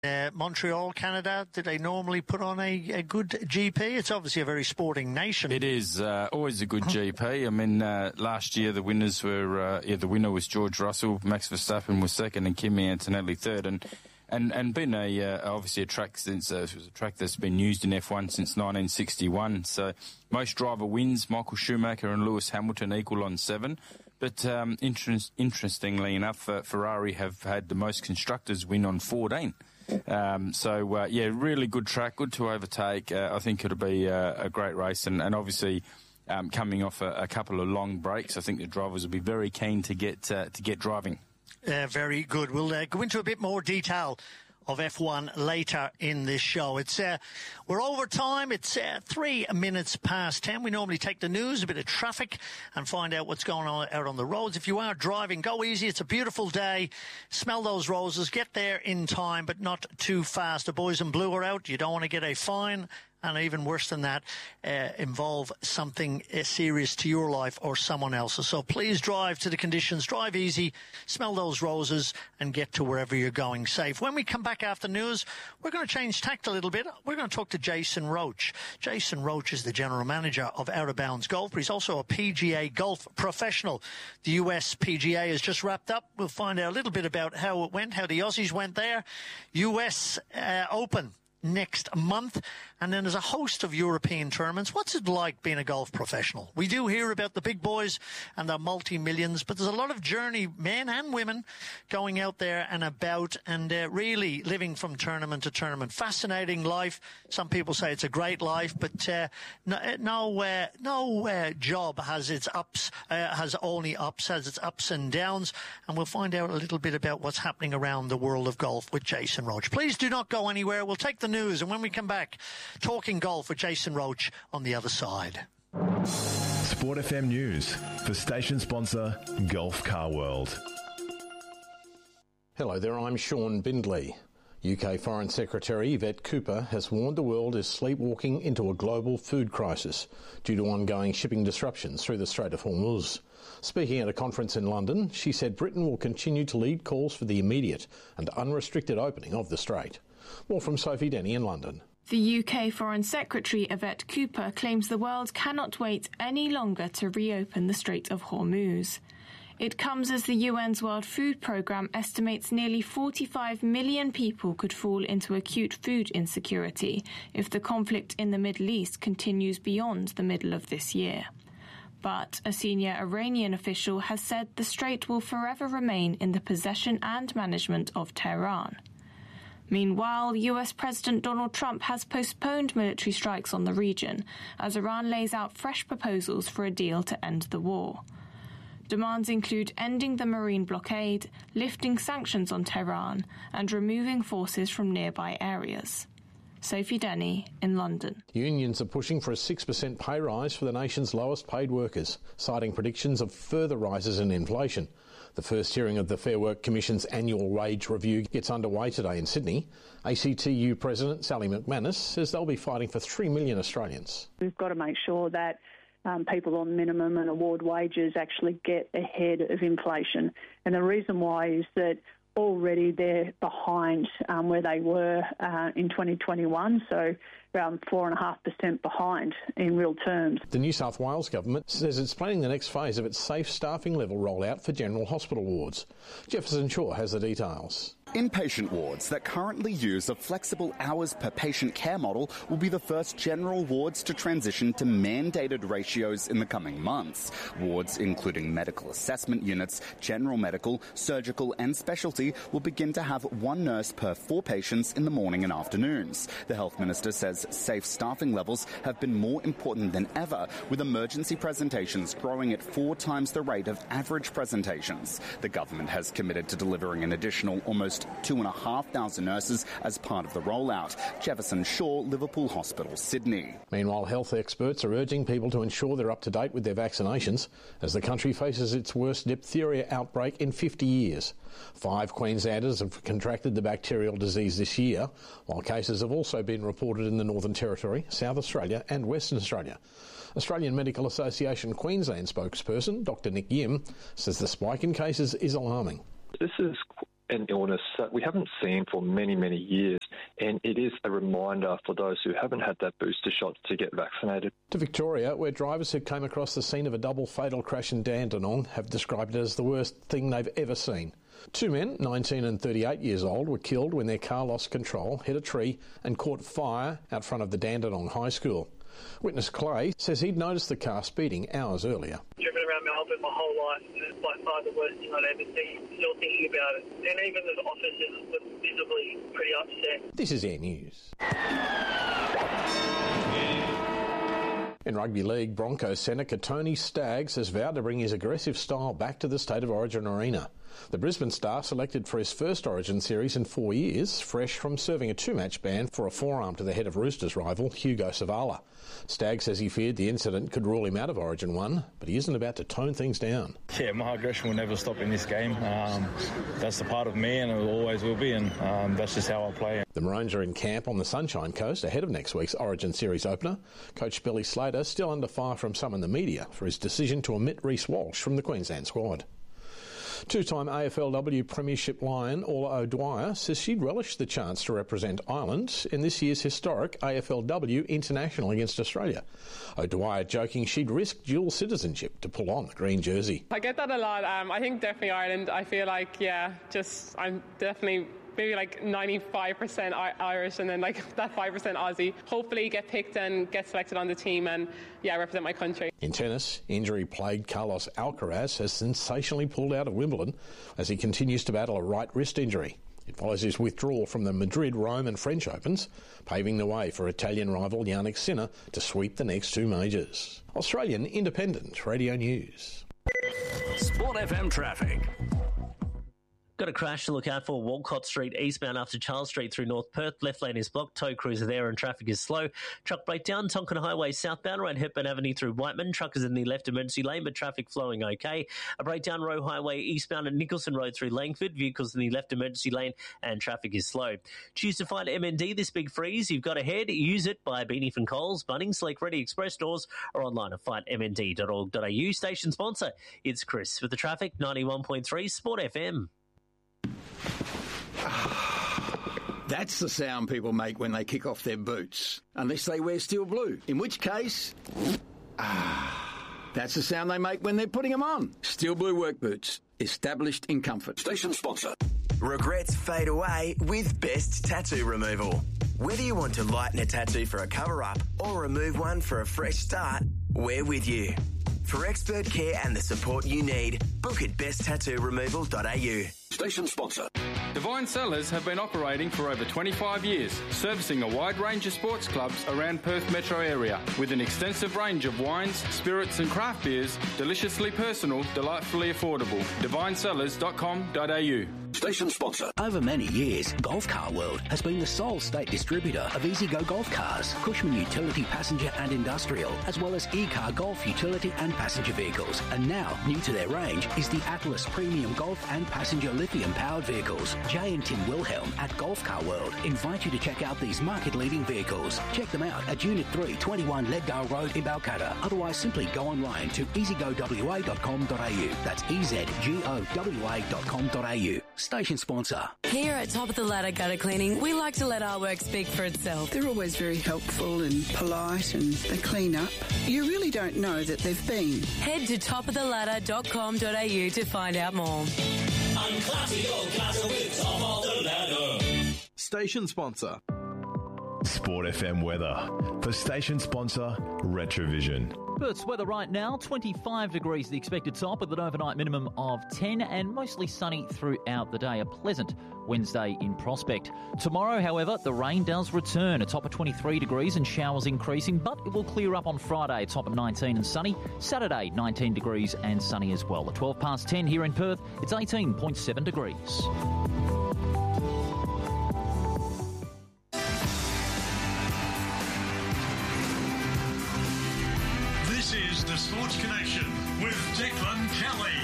Montreal, Canada, do they normally put on a good GP? It's obviously a very sporting nation. It is always a good GP. I mean, last year the winners were the winner was George Russell, Max Verstappen was second, and Kimi Antonelli third. And been obviously a track since it was a track that's been used in F1 since 1961. So most driver wins. Michael Schumacher and Lewis Hamilton equal on 7. But interestingly enough, Ferrari have had the most constructors win on 14. Really good track, good to overtake. I think it'll be a great race, and obviously coming off a couple of long breaks, I think the drivers will be very keen to get driving. Very good. We'll go into a bit more detail of F1 later in this show. We're over time. It's 3 minutes past 10. We normally take the news, a bit of traffic, and find out what's going on out on the roads. If you are driving, go easy. It's a beautiful day. Smell those roses. Get there in time, but not too fast. The boys in blue are out. You don't want to get a fine. And even worse than that, involve something serious to your life or someone else's. So please drive to the conditions, drive easy, smell those roses, and get to wherever you're going safe. When we come back after news, we're going to change tact a little bit. We're going to talk to Jason Roach. Jason Roach is the general manager of Out of Bounds Golf, but he's also a PGA golf professional. The US PGA has just wrapped up. We'll find out a little bit about how it went, how the Aussies went there. US Open next month, and then there's a host of European tournaments. What's it like being a golf professional? We do hear about the big boys and their multi-millions, but there's a lot of journey, men and women, going out there and about and really living from tournament to tournament. Fascinating life. Some people say it's a great life, but no job has its ups, has only ups, has its ups and downs, and we'll find out a little bit about what's happening around the world of golf with Jason Roach. Please do not go anywhere. We'll take the news, and when we come back, talking golf with Jason Roach on the other side. Sport FM News for station sponsor Golf Car World. Hello there, I'm Sean Bindley. UK Foreign Secretary Yvette Cooper has warned the world is sleepwalking into a global food crisis due to ongoing shipping disruptions through the Strait of Hormuz. Speaking at a conference in London, she said Britain will continue to lead calls for the immediate and unrestricted opening of the Strait. More from Sophie Denny in London. The UK Foreign Secretary Yvette Cooper claims the world cannot wait any longer to reopen the Strait of Hormuz. It comes as the UN's World Food Programme estimates nearly 45 million people could fall into acute food insecurity if the conflict in the Middle East continues beyond the middle of this year. But a senior Iranian official has said the strait will forever remain in the possession and management of Tehran. Meanwhile, US President Donald Trump has postponed military strikes on the region as Iran lays out fresh proposals for a deal to end the war. Demands include ending the marine blockade, lifting sanctions on Tehran, and removing forces from nearby areas. Sophie Denny in London. Unions are pushing for a 6% pay rise for the nation's lowest paid workers, citing predictions of further rises in inflation. The first hearing of the Fair Work Commission's annual wage review gets underway today in Sydney. ACTU President Sally McManus says they'll be fighting for 3 million Australians. We've got to make sure that people on minimum and award wages actually get ahead of inflation. And the reason why is that already they're behind where they were in 2021, so around 4.5% behind in real terms. The New South Wales government says it's planning the next phase of its safe staffing level rollout for general hospital wards. Jefferson Shaw has the details. Inpatient wards that currently use a flexible hours per patient care model will be the first general wards to transition to mandated ratios in the coming months. Wards including medical assessment units, general medical, surgical and specialty will begin to have 1 nurse per 4 patients in the morning and afternoons. The Health Minister says safe staffing levels have been more important than ever, with emergency presentations growing at 4 times the rate of average presentations. The government has committed to delivering an additional almost 2,500 nurses as part of the rollout. Jefferson Shaw, Liverpool Hospital, Sydney. Meanwhile, health experts are urging people to ensure they're up to date with their vaccinations as the country faces its worst diphtheria outbreak in 50 years. 5 Queenslanders have contracted the bacterial disease this year, while cases have also been reported in the Northern Territory, South Australia and Western Australia. Australian Medical Association Queensland spokesperson Dr Nick Yim says the spike in cases is alarming. This is an illness that we haven't seen for many, many years. And it is a reminder for those who haven't had that booster shot to get vaccinated. To Victoria, where drivers who came across the scene of a double fatal crash in Dandenong have described it as the worst thing they've ever seen. Two men, 19 and 38 years old, were killed when their car lost control, hit a tree and caught fire out front of the Dandenong High School. Witness Clay says he'd noticed the car speeding hours earlier. Driven around Melbourne my whole life, and it's by far the worst thing I'd ever seen. Still thinking about it. And even the officers were visibly pretty upset. This is Air News. In rugby league, Broncos centre Tony Staggs has vowed to bring his aggressive style back to the State of Origin arena. The Brisbane star selected for his first Origin series in 4 years, fresh from serving a two-match ban for a forearm to the head of Roosters rival Hugo Savala. Staggs says he feared the incident could rule him out of Origin 1, but he isn't about to tone things down. Yeah, my aggression will never stop in this game. That's the part of me and it always will be, and that's just how I play. The Maroons are in camp on the Sunshine Coast ahead of next week's Origin Series opener. Coach Billy Slater still under fire from some in the media for his decision to omit Reece Walsh from the Queensland squad. Two-time AFLW Premiership Lion Orla O'Dwyer says she'd relish the chance to represent Ireland in this year's historic AFLW International against Australia. O'Dwyer joking she'd risk dual citizenship to pull on the green jersey. I get that a lot. I think definitely Ireland. I feel like, I'm definitely maybe like 95% Irish and then like that 5% Aussie. Hopefully get picked and get selected on the team and represent my country. In tennis, injury-plagued Carlos Alcaraz has sensationally pulled out of Wimbledon as he continues to battle a right wrist injury. It follows his withdrawal from the Madrid, Rome and French Opens, paving the way for Italian rival Jannik Sinner to sweep the next two majors. Australian Independent Radio News. Sport FM traffic. Got a crash to look out for Walcott Street eastbound after Charles Street through North Perth. Left lane is blocked. Tow crews are there and traffic is slow. Truck breakdown, Tonkin Highway southbound around Hepburn Avenue through Whiteman. Truckers in the left emergency lane, but traffic flowing okay. A breakdown Roe Highway eastbound at Nicholson Road through Langford. Vehicles in the left emergency lane and traffic is slow. Choose to find MND this big freeze. You've got ahead. Use it by Beanie from Coles, Bunnings, Select Ready Express stores or online at fightmnd.org.au. Station sponsor, it's Chris with the traffic, 91.3 Sport FM. That's the sound people make when they kick off their boots, unless they wear steel blue, in which case, that's the sound they make when they're putting them on. Steel blue work boots, established in comfort. Station sponsor. Regrets fade away with Best Tattoo Removal. Whether you want to lighten a tattoo for a cover-up or remove one for a fresh start, we're with you. For expert care and the support you need, book at besttattooremoval.au. Station sponsor. Divine Cellars have been operating for over 25 years, servicing a wide range of sports clubs around Perth metro area with an extensive range of wines, spirits and craft beers, deliciously personal, delightfully affordable. DivineCellars.com.au. Station sponsor. Over many years, Golf Car World has been the sole state distributor of EasyGo Golf Cars, Cushman Utility Passenger and Industrial, as well as E-Car Golf Utility and Passenger Vehicles. And now, new to their range is the Atlas Premium Golf and Passenger Lithium-powered vehicles. Jay and Tim Wilhelm at Golf Car World invite you to check out these market-leading vehicles. Check them out at Unit 3, 21 Leddale Road in Balcatta. Otherwise, simply go online to easygowa.com.au. That's easygowa.com.au. Station sponsor. Here at Top of the Ladder Gutter Cleaning, we like to let our work speak for itself. They're always very helpful and polite and they clean up. You really don't know that they've been. Head to topoftheladder.com.au to find out more. Unclassy or clatter with Top of the Ladder. Station sponsor. Sport FM weather for station sponsor Retrovision. Perth's weather right now, 25 degrees the expected top with an overnight minimum of 10 and mostly sunny throughout the day. A pleasant Wednesday in prospect. Tomorrow, however, the rain does return. A top of 23 degrees and showers increasing, but it will clear up on Friday, a top of 19 and sunny. Saturday, 19 degrees and sunny as well. At 12 past 10 here in Perth, it's 18.7 degrees. This is the Sports Connection with Declan Kelly.